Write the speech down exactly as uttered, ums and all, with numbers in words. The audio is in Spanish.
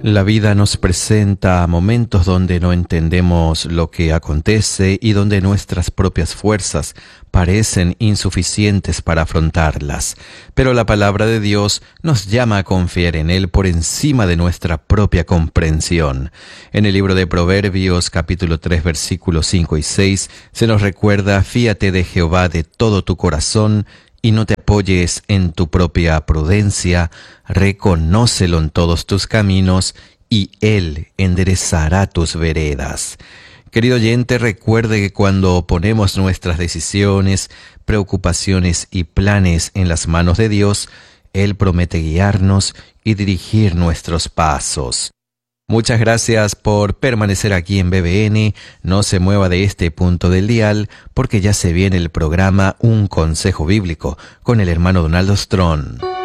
La vida nos presenta momentos donde no entendemos lo que acontece y donde nuestras propias fuerzas parecen insuficientes para afrontarlas. Pero la palabra de Dios nos llama a confiar en Él por encima de nuestra propia comprensión. En el libro de Proverbios, capítulo tres, versículos cinco y seis, se nos recuerda: fíate de Jehová de todo tu corazón y no te apoyes en tu propia prudencia, reconócelo en todos tus caminos, y Él enderezará tus veredas. Querido oyente, recuerde que cuando ponemos nuestras decisiones, preocupaciones y planes en las manos de Dios, Él promete guiarnos y dirigir nuestros pasos. Muchas gracias por permanecer aquí en B B N. No se mueva de este punto del dial, porque ya se viene el programa Un Consejo Bíblico con el hermano Donaldo Strong.